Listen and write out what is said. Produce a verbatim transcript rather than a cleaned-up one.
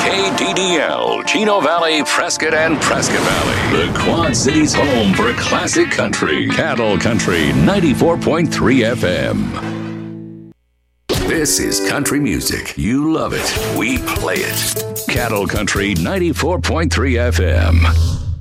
K D D L, Chino Valley, Prescott, and Prescott Valley. The Quad Cities' home for classic country. Cattle Country ninety-four point three F M. This is country music. You love it. We play it. Cattle Country ninety-four point three F M.